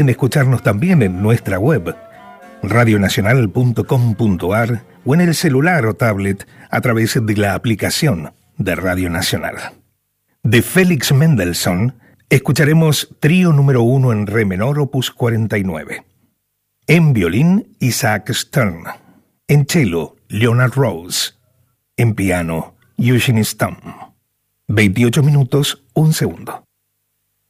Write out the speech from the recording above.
Pueden escucharnos también en nuestra web, radionacional.com.ar, o en el celular o tablet a través de la aplicación de Radio Nacional. De Félix Mendelssohn escucharemos Trío número 1 en re menor, opus 49. En violín, Isaac Stern. En cello, Leonard Rose. En piano, Eugene Stump. 28 minutos, 1 segundo.